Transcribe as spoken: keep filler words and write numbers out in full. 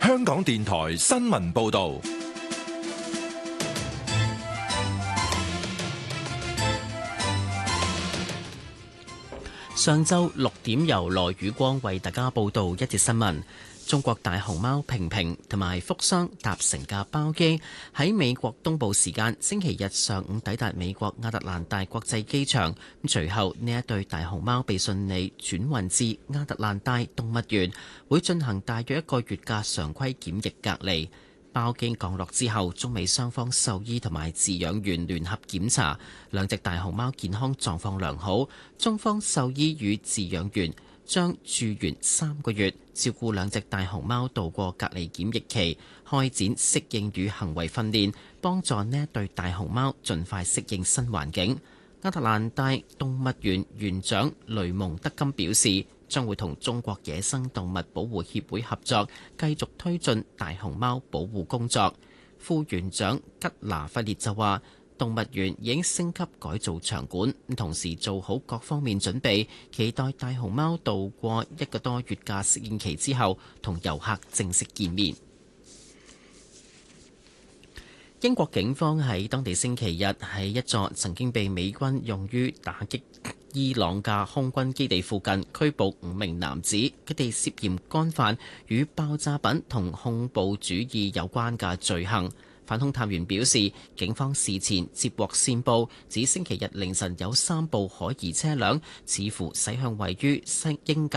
香港電台新聞報道。 上晝六點，由羅宇光為大家報道一節新聞。中國大熊貓平平同埋福箱搭乘嘅包機喺美國東部時間星期日上午抵達美國亞特蘭大國際機場，隨後呢一對大熊貓被順利轉運至亞特蘭大動物園，會進行大約一個月嘅常規檢疫隔離。包機降落之後，中美雙方獸醫同埋飼養員聯合檢查，兩隻大熊貓健康狀況良好。中方獸醫與飼養員將駐園三個月，照顧兩隻大熊貓度過隔離檢疫期，開展適應與行為訓練，幫助呢一對大熊貓盡快適應新環境。亞特蘭大動物園園長雷蒙德金表示，將會同中國野生動物保護協會合作，繼續推進大熊貓保護工作。副園長吉拿弗列就話，動物園已經升級改造場館，同時做好各方面準備，期待大熊貓度過一個多月嘅適應期之後，同遊客正式見面。英國警方喺當地星期日喺一座曾經被美軍用於打擊伊朗嘅空軍基地附近拘捕五名男子，佢哋涉嫌干犯與爆炸品同恐怖主義有關嘅罪行。反恐探員表示，警方事前接獲線報，指星期日凌晨有三部可疑車輛似乎駛向位於西英格